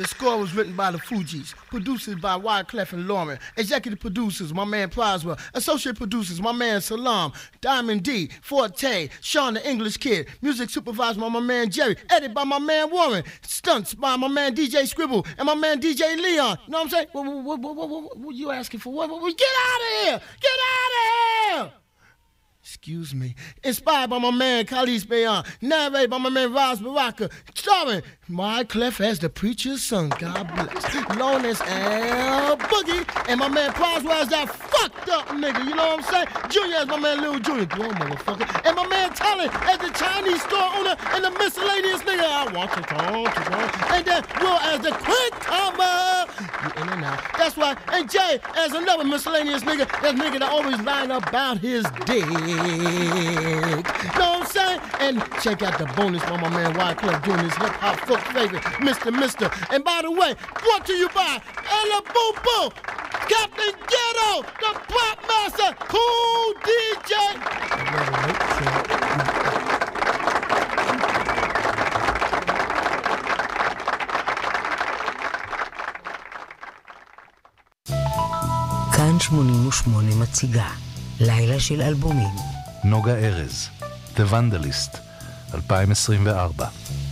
The score was written by the Fugees, producers by Wyclef and Lauren, executive producers, my man Proswell, associate producers, my man Salam, Diamond D, Forte, Sean the English Kid, music supervised by my man Jerry, edited by my man Warren, stunts by my man DJ Scribble, and my man DJ Leon. You know what I'm saying? What you asking for? What? Get out of here! Get out of here! Excuse me. Inspired by my man Khalis Bayan. Narrated by my man Raz Baraka. Starring Wyclef as the preacher's son. God bless. Known as Al Boogie. And my man Proswell as that fucked up nigga. You know what I'm saying? Junior as my man Lil Junior. Go on, motherfucker. And my man Talent as the Chinese store owner and the miscellaneous nigga. I want to talk. And then Will as the quick comer. You in and out. That's why. And Jay as another miscellaneous nigga. That nigga that always lying about his dick. Know what I'm saying? And check out the bonus by my man Wyclef doing his hip-hop folk favorite, Mr. And by the way, brought to you by Ella Boo Boo, Captain Ghetto, the Pop Master, Cool DJ. כאן 88 מציגה לילה של אלבומים. נוגה ארז, The Vandalist, 2024.